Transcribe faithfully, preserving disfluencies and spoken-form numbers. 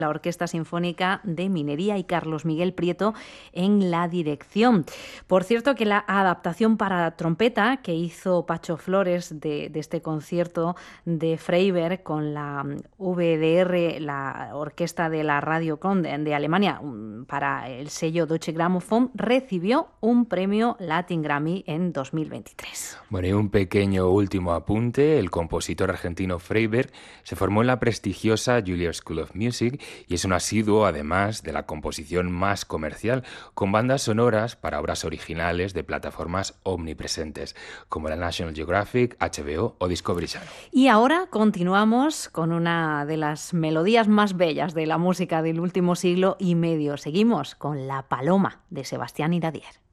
la Orquesta Sinfónica de Minería y Carlos Miguel Prieto en la dirección. Por cierto, que la adaptación para trompeta que hizo Pacho Flores de, de este concierto de Freiberg con la V D R, la orquesta de la Radio Köln de, de Alemania, para el sello Deutsche Grammophon, recibió un premio Latin Grammy en dos mil veintitrés. Bueno, y un pequeño último apunte. El compositor argentino Freiberg se formó en la prestigiosa Juilliard School of Music y es un asiduo, además, de la composición más comercial, con bandas sonoras para obras originales de plataformas omnipresentes, como la National Geographic, H B O o Discovery Channel. Y ahora continuamos con una de las melodías más bellas de la música del último siglo y medio. Seguimos con La Paloma, de Sebastián Iradier.